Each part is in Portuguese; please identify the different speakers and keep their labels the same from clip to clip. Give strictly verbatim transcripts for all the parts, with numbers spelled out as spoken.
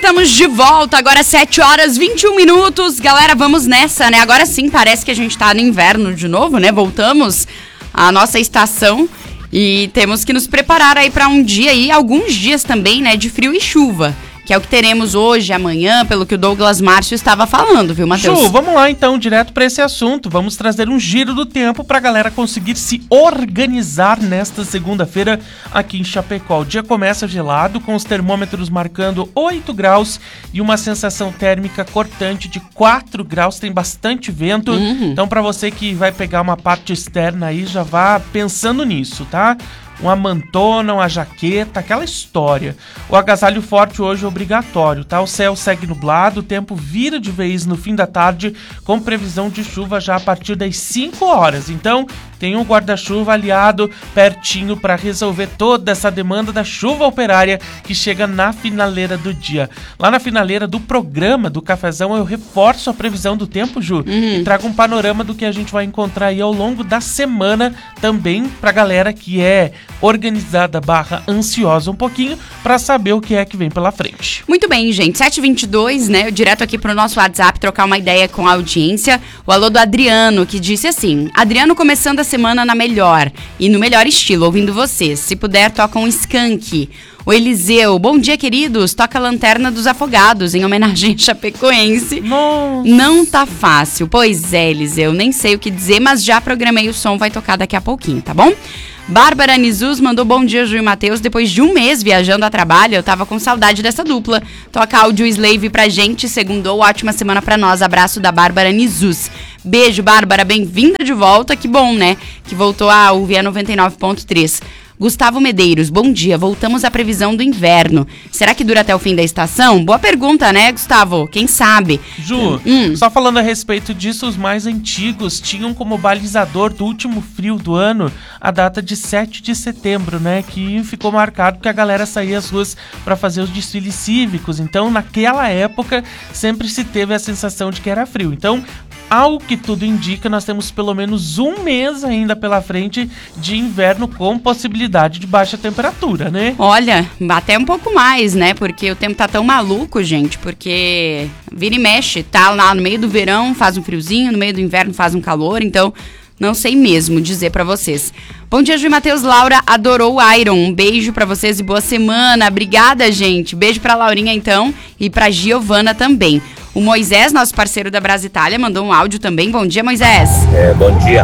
Speaker 1: Estamos de volta, agora sete horas e vinte e um minutos. Galera, vamos nessa, né? Agora sim, parece que a gente tá no inverno de novo, né? Voltamos à nossa estação e temos que nos preparar aí para um dia e alguns dias também, né? De frio e chuva, que é o que teremos hoje, amanhã, pelo que o Douglas Márcio estava falando, viu, Matheus?
Speaker 2: Ju, vamos lá então, direto para esse assunto. Vamos trazer um giro do tempo para a galera conseguir se organizar nesta segunda-feira aqui em Chapecó. O dia começa gelado, com os termômetros marcando oito graus e uma sensação térmica cortante de quatro graus. Tem bastante vento, uhum. Então para você que vai pegar uma parte externa aí, já vá pensando nisso, tá? Uma mantona, uma jaqueta, aquela história. O agasalho forte hoje é obrigatório, tá? O céu segue nublado, o tempo vira de vez no fim da tarde, com previsão de chuva já a partir das cinco horas. Então, tem um guarda-chuva aliado pertinho para resolver toda essa demanda da chuva operária que chega na finaleira do dia. Lá na finaleira do programa do Cafezão, eu reforço a previsão do tempo, Ju, uhum. E trago um panorama do que a gente vai encontrar aí ao longo da semana também pra galera que é organizada barra ansiosa um pouquinho para saber o que é que vem pela frente.
Speaker 1: Muito bem, gente, sete e vinte e dois, né, direto aqui pro nosso WhatsApp, trocar uma ideia com a audiência. O alô do Adriano, que disse assim: Adriano começando a semana na melhor e no melhor estilo, ouvindo vocês. Se puder, toca um Skank. O Eliseu, bom dia, queridos. Toca a Lanterna dos Afogados, em homenagem a Chapecoense.
Speaker 2: Nossa.
Speaker 1: Não tá fácil. Pois é, Eliseu, nem sei o que dizer, mas já programei o som, vai tocar daqui a pouquinho, tá bom? Bárbara Nizus mandou bom dia, Ju e Matheus. Depois de um mês viajando a trabalho, eu tava com saudade dessa dupla. Toca áudio Slave pra gente, segundou, ótima semana pra nós. Abraço da Bárbara Nizus. Beijo, Bárbara, bem-vinda de volta. Que bom, né? Que voltou a ouvir a noventa e nove ponto três. Gustavo Medeiros, bom dia, voltamos à previsão do inverno. Será que dura até o fim da estação? Boa pergunta, né, Gustavo? Quem sabe?
Speaker 2: Ju, hum. só falando a respeito disso, os mais antigos tinham como balizador do último frio do ano a data de sete de setembro, né, que ficou marcado porque a galera saía às ruas para fazer os desfiles cívicos. Então, naquela época, sempre se teve a sensação de que era frio. Então, ao que tudo indica, nós temos pelo menos um mês ainda pela frente de inverno com possibilidade de baixa temperatura, né?
Speaker 1: Olha, até um pouco mais, né? Porque o tempo tá tão maluco, gente, porque vira e mexe, tá lá no meio do verão, faz um friozinho, no meio do inverno faz um calor, então não sei mesmo dizer pra vocês. Bom dia, Ju e Matheus. Laura adorou o Iron. Um beijo pra vocês e boa semana. Obrigada, gente. Beijo pra Laurinha, então, e pra Giovana também. O Moisés, nosso parceiro da Brasitália, mandou um áudio também. Bom dia, Moisés.
Speaker 3: É, bom dia.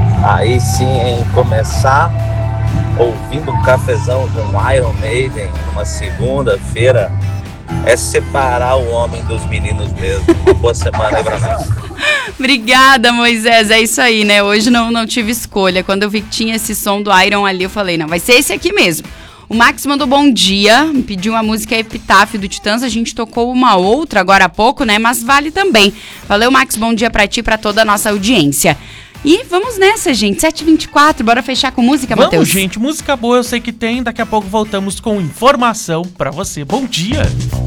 Speaker 3: Aí sim, em começar ouvindo o cafezão com Iron Maiden numa segunda-feira é separar o homem dos meninos mesmo. Uma boa semana aí pra nós.
Speaker 1: Obrigada, Moisés. É isso aí, né? Hoje não, não tive escolha. Quando eu vi que tinha esse som do Iron ali, eu falei, não, vai ser esse aqui mesmo. O Max mandou bom dia, pediu uma música Epitáfio do Titãs, a gente tocou uma outra agora há pouco, né, mas vale também. Valeu, Max, bom dia pra ti e pra toda a nossa audiência. E vamos nessa, gente, sete e vinte e quatro, bora fechar com música, Matheus?
Speaker 2: Vamos, gente, música boa eu sei que tem, daqui a pouco voltamos com informação pra você. Bom dia!